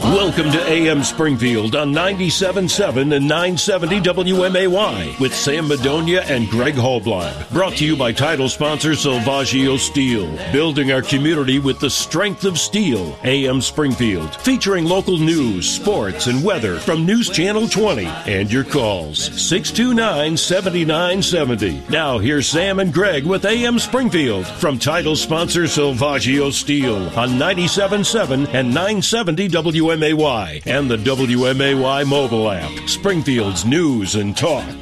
Welcome to AM Springfield on 97.7 and 970 WMAY with Sam Madonia and Greg Hallbleib. Brought to you by title sponsor Salvaggio Steel. Building our community with the strength of steel. AM Springfield. Featuring local news, sports, and weather from News Channel 20. And your calls. 629-7970. Now here's Sam and Greg with AM Springfield from title sponsor Salvaggio Steel on 97.7 and 970 WMAY and the WMAY mobile app. Springfield's news and talk.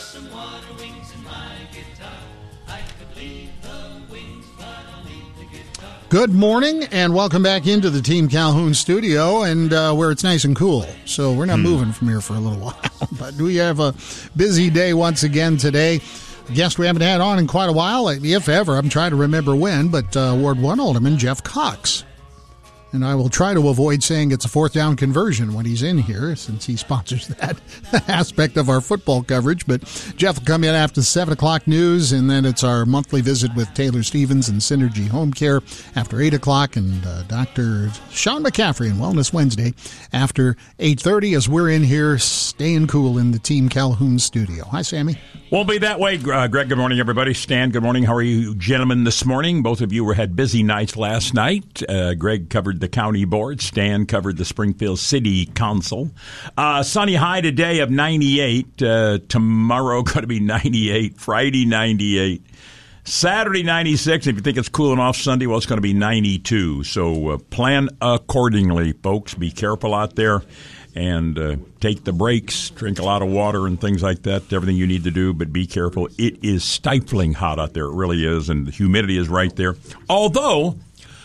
Good morning and welcome back into the Team Calhoun studio, and where it's nice and cool. So we're not moving from here for a little while, but we have a busy day once again today. A guest we haven't had on in quite a while, if ever. I'm trying to remember when, but Ward 1 Alderman Jeff Cox. And I will try to avoid saying it's a fourth down conversion when he's in here, since he sponsors that aspect of our football coverage. But Jeff will come in after the 7 o'clock news, and then it's our monthly visit with Taylor Stevens and Synergy Home Care after 8 o'clock, and Dr. Sean McCaffrey and Wellness Wednesday after 8:30 as we're in here staying cool in the Team Calhoun studio. Hi, Sammy. Won't be that way, Greg. Good morning, everybody. Stan, good morning. How are you gentlemen this morning? Both of you had busy nights last night. Greg covered the county board. Stan covered the Springfield City Council. Sunny high today of 98. Tomorrow going to be 98. Friday 98. Saturday 96. If you think it's cooling off Sunday, well, it's going to be 92. So plan accordingly, folks. Be careful out there. And take the breaks, drink a lot of water and things like that, everything you need to do, but be careful. It is stifling hot out there. It really is, and the humidity is right there. Although,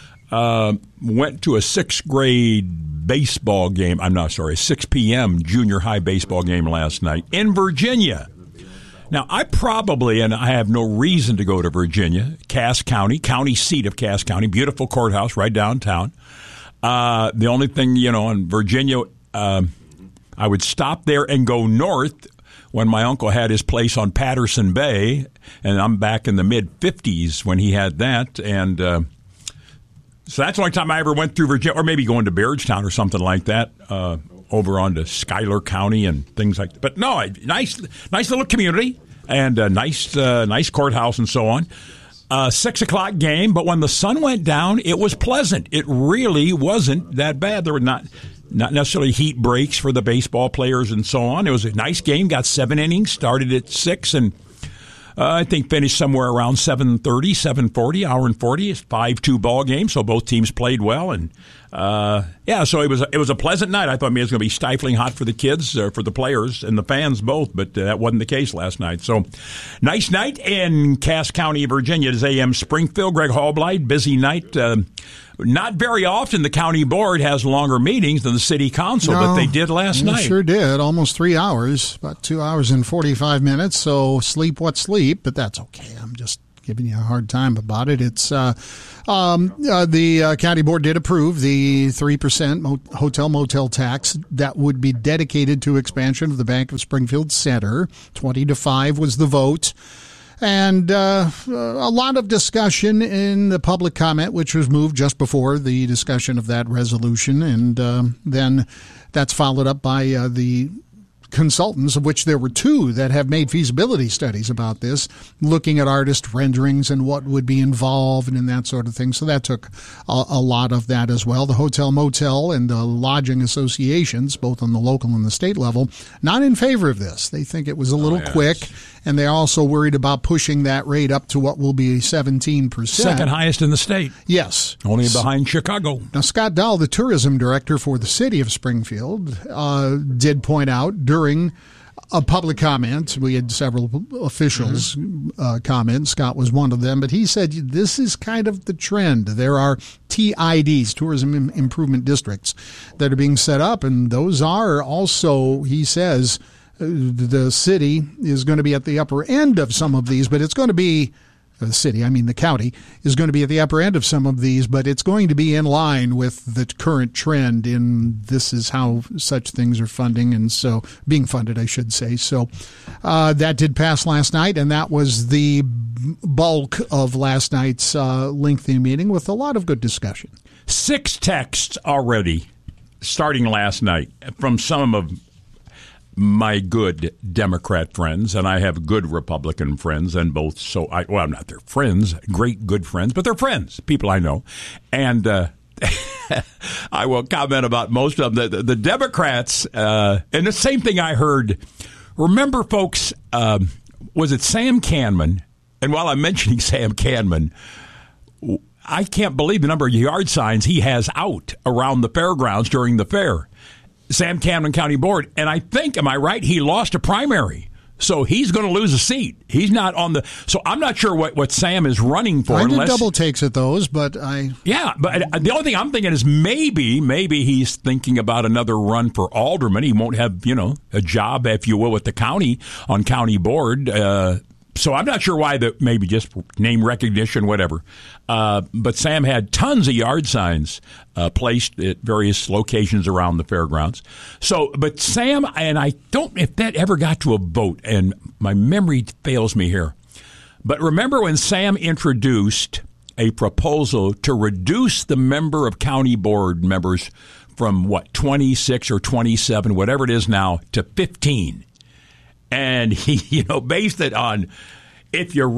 went to a 6th grade baseball game. 6 p.m. junior high baseball game last night in Virginia. Now, I have no reason to go to Virginia, Cass County, county seat of Cass County, beautiful courthouse right downtown. The only thing, in Virginia, I would stop there and go north when my uncle had his place on Patterson Bay, and I'm back in the mid-50s when he had that. And so that's the only time I ever went through Virginia, or maybe going to Bairdstown or something like that, over onto Schuyler County and things like that. But no, nice little community and a nice courthouse and so on. 6 o'clock game, but when the sun went down, it was pleasant. It really wasn't that bad. There were not necessarily heat breaks for the baseball players and so on. It was a nice game, got 7 innings, started at 6, and I think finished somewhere around 7:30, 7:40, hour and 40. It's 5-2 ball game, so both teams played well. And, so it was a pleasant night. I thought maybe it was going to be stifling hot for the kids, for the players and the fans both, but that wasn't the case last night. So nice night in Cass County, Virginia. It is AM Springfield. Greg Hallbleib, busy night. Not very often the county board has longer meetings than the city council, but they did last night. Sure did. Almost 3 hours, about 2 hours and 45 minutes. So sleep what sleep, but that's okay. I'm just giving you a hard time about it. It's the county board did approve the 3% hotel motel tax that would be dedicated to expansion of the Bank of Springfield Center. 20-5 was the vote. And a lot of discussion in the public comment, which was moved just before the discussion of that resolution. And then that's followed up by the consultants, of which there were 2 that have made feasibility studies about this, looking at artist renderings and what would be involved and that sort of thing. So that took a lot of that as well. The hotel, motel, and the lodging associations, both on the local and the state level, not in favor of this. They think it was a little quick, and they're also worried about pushing that rate up to what will be 17%. Second highest in the state. Yes. Only behind Chicago. Now, Scott Dahl, the tourism director for the city of Springfield, did point out during a public comment, we had several officials comment. Scott was one of them, but he said this is kind of the trend. There are TIDs, tourism improvement districts, that are being set up, and those are also, he says, the city is going to be at the upper end of some of these, but it's going to be the county is going to be at the upper end of some of these, but it's going to be in line with the current trend in this is how such things are being funded, I should say. So that did pass last night, and that was the bulk of last night's lengthy meeting with a lot of good discussion. 6 texts already starting last night, from some of my good Democrat friends, and I have good Republican friends, and both. So, I'm not their friends, great good friends, but they're friends, people I know, and I will comment about most of them. The Democrats, and the same thing I heard. Remember, folks, was it Sam Canman? And while I'm mentioning Sam Canman, I can't believe the number of yard signs he has out around the fairgrounds during the fair. Sam Canman County Board. And I think, am I right, he lost a primary. So he's going to lose a seat. He's not on the. So I'm not sure what Sam is running for. I did double takes at those, but I. Yeah, but the only thing I'm thinking is maybe he's thinking about another run for alderman. He won't have, a job, if you will, with the county on county board. So I'm not sure why maybe just name recognition, whatever. But Sam had tons of yard signs placed at various locations around the fairgrounds. So, but Sam, and I don't know if that ever got to a vote, and my memory fails me here. But remember when Sam introduced a proposal to reduce the member of county board members from 26 or 27, whatever it is now, to 15. And he, based it on if you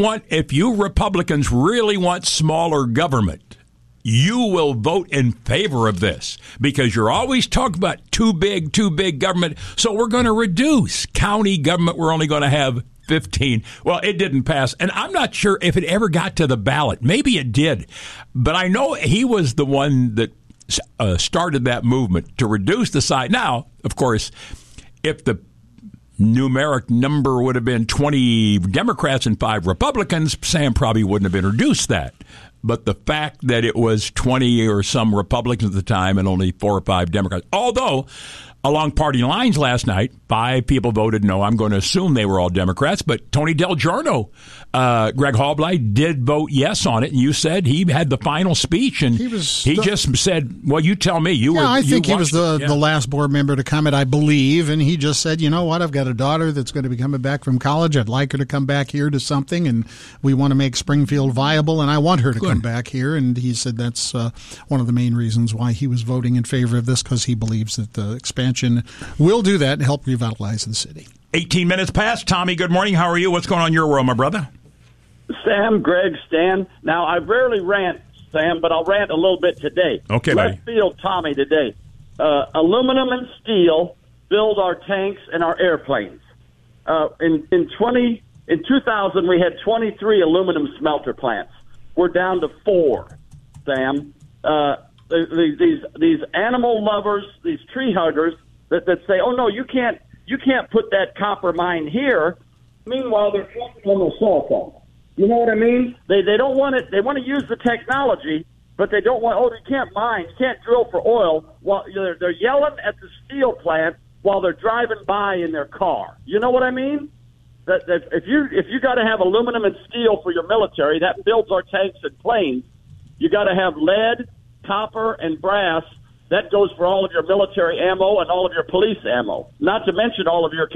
Republicans really want smaller government, you will vote in favor of this because you're always talking about too big government. So we're going to reduce county government. We're only going to have 15. Well, it didn't pass. And I'm not sure if it ever got to the ballot. Maybe it did. But I know he was the one that started that movement to reduce the size. Now, of course, if the numeric number would have been 20 Democrats and 5 Republicans, Sam probably wouldn't have introduced that. But the fact that it was 20 or some Republicans at the time and only 4 or 5 Democrats, although along party lines last night, 5 people voted no. I'm going to assume they were all Democrats, but Tony Del Giorno, Greg Hallblide, did vote yes on it, and you said he had the final speech, and he just said, well, you tell me. I think he was the last board member to comment, I believe, and he just said, you know what, I've got a daughter that's going to be coming back from college. I'd like her to come back here to something, and we want to make Springfield viable, and I want her to come back here, and he said that's one of the main reasons why he was voting in favor of this, because he believes that the expansion will do that and help revitalize the city. 18 minutes past. Tommy, good morning. How are you? What's going on in your world, my brother? Sam, Greg, Stan. Now, I rarely rant, Sam, but I'll rant a little bit today. Okay, buddy. Left field Tommy today. Aluminum and steel build our tanks and our airplanes. In 2000, we had 23 aluminum smelter plants. We're down to 4, Sam. These animal lovers, these tree huggers that say, oh, no, you can't put that copper mine here. Meanwhile, they're collecting on their cell phone. You know what I mean? They don't want it. They want to use the technology, but they don't want, you can't mine, you can't drill for oil. While they're yelling at the steel plant while they're driving by in their car. You know what I mean? That if you got to have aluminum and steel for your military, that builds our tanks and planes. You got to have lead, copper, and brass. That goes for all of your military ammo and all of your police ammo, not to mention all of your